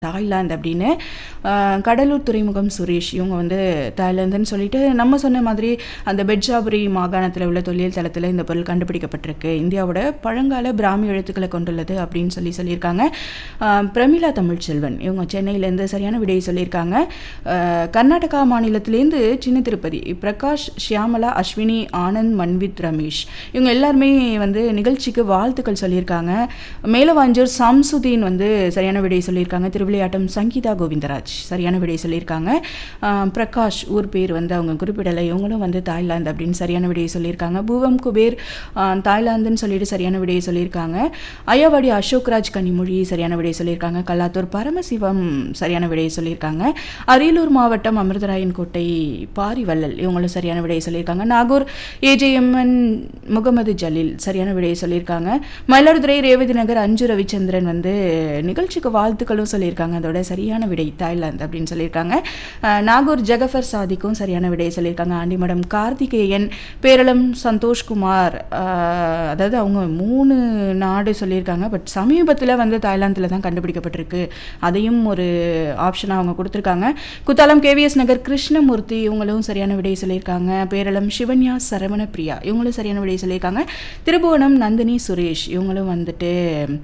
Thailand அப்படின்னு கடலூர் துறைமுகம் சுரேஷ் இவங்க வந்து தாய்லாந்துன்னு சொல்லிட்டு நம்ம சொன்ன மாதிரி அந்த பெட்ஜாபுரி மாகாணத்தில் உள்ள தொல்லியல் தளத்தில் இந்த பொருள் கண்டுபிடிக்கப்பட்டிருக்கு. இந்தியாவோட பழங்கால பிராமி எழுத்துக்களை கொண்டுள்ளது அப்படின்னு சொல்லியிருக்காங்க. பிரமிளா தமிழ்ச்செல்வன் இவங்க சென்னையிலேருந்து சரியான விடையை சொல்லியிருக்காங்க. கர்நாடகா மாநிலத்திலேருந்து சின்ன திருப்பதி பிரகாஷ், ஷியாமலா, அஸ்வினி, ஆனந்த், மன்வித், ரமேஷ் இவங்க எல்லாருமே வந்து நிகழ்ச்சிக்கு வாழ்த்துக்கள் சொல்லியிருக்காங்க. மேலவாஞ்சூர் சம்சுதீன் வந்து சரியான விடையை சொல்லியிருக்காங்க. விளையாட்டம் சங்கீதா கோவிந்தராஜ் சரியான விடை சொல்லியிருக்காங்க. பிரகாஷ் ஊர் பேர் வந்து அவங்க குறிப்பிடலை, இவங்களும் வந்து தாய்லாந்து அப்படின்னு சரியான விடையை சொல்லியிருக்காங்க. பூவம் குபேர் தாய்லாந்துன்னு சொல்லிட்டு சரியான விடையை சொல்லியிருக்காங்க. ஐயாவாடி அசோக்ராஜ் கனிமொழி சரியான விடையை சொல்லியிருக்காங்க. கல்லாத்தூர் பரமசிவம் சரியான விடையை சொல்லியிருக்காங்க. அரியலூர் மாவட்டம் அமிர்தராயன் கோட்டை பாரிவள்ளல் இவங்களும் சரியான விடையை சொல்லியிருக்காங்க. நாகூர் ஏஜேஎம்என் முகமது ஜலீல் சரியான விடையை சொல்லியிருக்காங்க. மயிலாடுதுறை ரேவதி நகர் அஞ்சு ரவிச்சந்திரன் வந்து நிகழ்ச்சிக்கு வாழ்த்துக்களும் சொல்லியிருக்காங்க. அதோட சரியான விடை தாய்லாந்து அப்படின்னு சொல்லியிருக்காங்க. நாகூர் ஜகஃபர் சாதிக்கும் சரியான விடையை சொல்லியிருக்காங்க. ஆண்டிமடம் கார்த்திகேயன், பேரளம் சந்தோஷ்குமார், அதாவது அவங்க 3 நாடு சொல்லியிருக்காங்க. பட் சமீபத்தில் வந்து தாய்லாந்தில் தான் கண்டுபிடிக்கப்பட்டிருக்கு, அதையும் ஒரு ஆப்ஷனாக அவங்க கொடுத்துருக்காங்க. குத்தாலம் கேவிஎஸ் நகர் கிருஷ்ணமூர்த்தி இவங்களும் சரியான விடையை சொல்லியிருக்காங்க. பேரளம் சிவன்யா சரவண பிரியா இவங்களும் சரியான விடையை சொல்லியிருக்காங்க. திருபுவனம் நந்தினி சுரேஷ் இவங்களும் வந்துட்டு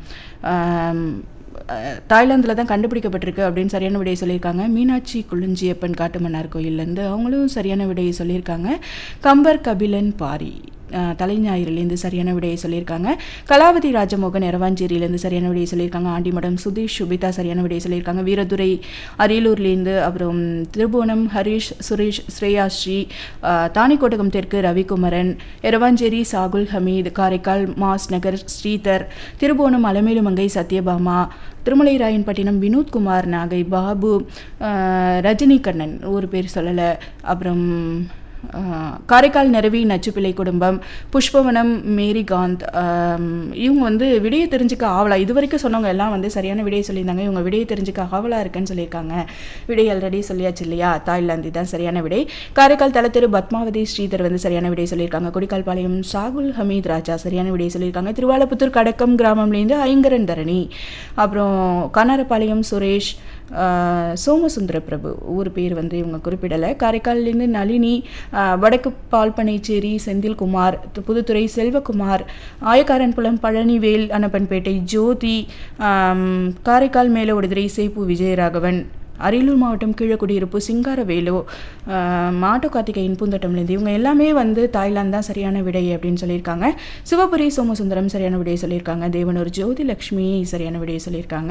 தாய்லாந்தில் தான் கண்டுபிடிக்கப்பட்டிருக்கு அப்படின்னு சரியான விடையை சொல்லியிருக்காங்க. மீனாட்சி குளிஞ்சியப்பன் காட்டுமன்னார் கோயிலேருந்து அவங்களும் சரியான விடையை சொல்லியிருக்காங்க. கம்பர் கபிலன் பாரி தலைஞாயிறிலேருந்து சரியான விடையை சொல்லியிருக்காங்க. கலாவதி ராஜமோகன் எரவாஞ்சேரியிலேருந்து சரியான விடையை சொல்லியிருக்காங்க. ஆண்டிமடம் சுதீஷ் சுபிதா சரியான விடையை சொல்லியிருக்காங்க. வீரதுரை அரியலூர்லேருந்து, அப்புறம் திருபுவனம் ஹரீஷ், சுரேஷ், ஸ்ரேயாஸ்ரீ, தானிக்கோட்டகம் தெற்கு ரவிக்குமரன், எரவாஞ்சேரி சாகுல் ஹமீத், காரைக்கால் மாஸ் நகர் ஸ்ரீதர், திருபுவனம் அலமேலுமங்கை சத்யபாமா, திருமலைராயன்பட்டினம் வினோத்குமார், நாகை பாபு, ரஜினிகண்ணன் ஒரு பேர் சொல்லலை, அப்புறம் காரைக்கால் நிறவி நச்சுப்பிள்ளை குடும்பம், புஷ்பவனம் மேரிகாந்த் இவங்க வந்து விடையை தெரிஞ்சுக்க ஆவலா, இது வரைக்கும் சொன்னவங்க எல்லாம் வந்து சரியான விடையை சொல்லியிருந்தாங்க. இவங்க விடையை தெரிஞ்சுக்க ஆவலா இருக்குன்னு சொல்லியிருக்காங்க. விடை ஆல்ரெடி சொல்லியாச்சு இல்லையா, தாய்லாந்து தான் சரியான விடை. காரைக்கால் தலத்திரு பத்மாவதி ஸ்ரீதர் வந்து சரியான விடையை சொல்லியிருக்காங்க. கொடிக்கால் பாளையம் சாகுல் ஹமீத் ராஜா சரியான விடையை சொல்லியிருக்காங்க. திருவாலப்புத்தூர் கடக்கம் கிராமம்லேருந்து ஐங்கரன் தரணி, அப்புறம் கனாரப்பாளையம் சுரேஷ், சோமசுந்தர பிரபு ஊர் பேர் வந்து இவங்க குறிப்பிடலை. காரைக்கால்லேருந்து நளினி, வடக்கு பால்பனைச்சேரி செந்தில்குமார், புதுத்துறை செல்வகுமார், ஆயக்காரன்புலம் பழனிவேல், அனப்பன்பேட்டை ஜோதி, காரைக்கால் மேலோடுதுறை சேப்பு விஜயராகவன், அரியலூர் மாவட்டம் கீழக்குடியிருப்பு சிங்காரவேலு, மாட்டோ கார்த்திகையின் பூந்தோட்டம்லேருந்து இவங்க எல்லாமே வந்து தாய்லாந்து தான் சரியான விடை அப்படின்னு சொல்லியிருக்காங்க. சிவபுரி சோமசுந்தரம் சரியான விடையை சொல்லியிருக்காங்க. தேவனூர் ஜோதிலக்ஷ்மி சரியான விடையை சொல்லியிருக்காங்க.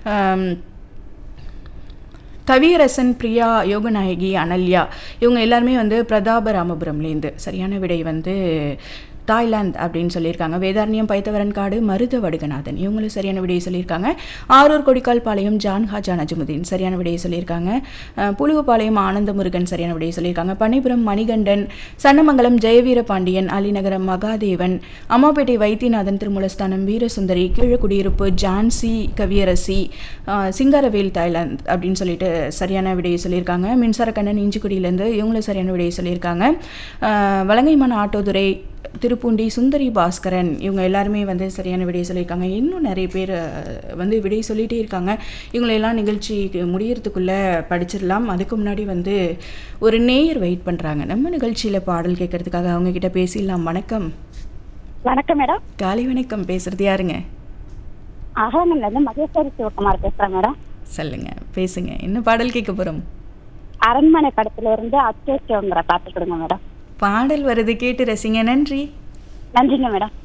கவியரசன், பிரியா, யோகநாயகி, அனல்யா இவங்க எல்லாருமே வந்து பிரதாபராமபுரம்லேருந்து சரியான விடை வந்து தாய்லாந்து அப்படின்னு சொல்லியிருக்காங்க. வேதாரண்யம் பைத்தவரன் காடு மருத வடுகநாதன் இவங்களும் சரியான விடையை சொல்லியிருக்காங்க. ஆரூர் கொடிக்கால் பாளையம் ஜான்ஹாஜா நஜமுதீன் சரியான விடையை சொல்லியிருக்காங்க. புலுவப்பாளையம் ஆனந்த முருகன் சரியான விடையை சொல்லியிருக்காங்க. பனைபுரம் மணிகண்டன், சன்னமங்கலம் ஜெயவீர பாண்டியன், அலிநகரம் மகாதேவன், அம்மாப்பேட்டை வைத்தியநாதன், திருமூலஸ்தானம் வீரசுந்தரி, கீழக்குடியிருப்பு ஜான்சி கவியரசி, சிங்காரவேல் தாய்லாந்து அப்படின்னு சொல்லிட்டு சரியான விடையை சொல்லியிருக்காங்க. மின்சாரக்கண்ணன் இஞ்சிக்குடியிலேருந்து இவங்களும் சரியான விடையை சொல்லியிருக்காங்க. வலங்கைமான ஆட்டோதுரை, திருப்பூண்டி சுந்தரி பாஸ்கரன் இவங்க எல்லாருமே வந்து சரியான விடையை சொல்லியிருக்காங்க. இன்னும் நிறைய பேர் வந்து விடை சொல்லிகிட்டே இருக்காங்க. இவங்களெல்லாம் நிகழ்ச்சி முடியறதுக்குள்ளே படிச்சிடலாம். அதுக்கு முன்னாடி வந்து ஒரு நேயர் வெயிட் பண்ணுறாங்க நம்ம நிகழ்ச்சியில் பாடல் கேட்கறதுக்காக. அவங்க கிட்ட பேசிடலாம். வணக்கம். வணக்கம் மேடம். காலை வணக்கம். பேசுறது யாருங்க? அகமன்லேருந்து மகேஸ்வரி சிவகுமார் பேசுகிறேன் மேடம். சொல்லுங்க, பேசுங்க. என்ன பாடல் கேட்க போகிறோம்? அரண்மனை படத்துல இருந்து அச்சோங்கிற பாட்டு கொடுங்க மேடம். பாடல் வருது, கேட்டு ரசிங்க. நன்றி. நன்றிங்க மேடம்.